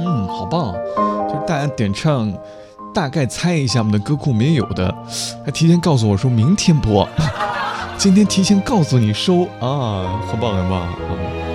好棒，就是大家点唱，大概猜一下我们的歌库没有的，还提前告诉我说明天播，今天提前告诉你收啊，很棒很棒。